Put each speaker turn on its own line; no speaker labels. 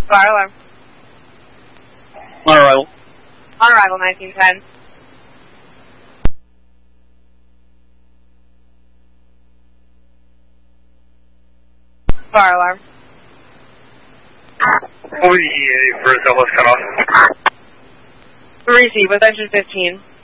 Fire alarm.
On arrival.
On arrival, 1910. Fire alarm.
What was the first Southwest cutoff?
Receive with engine 15.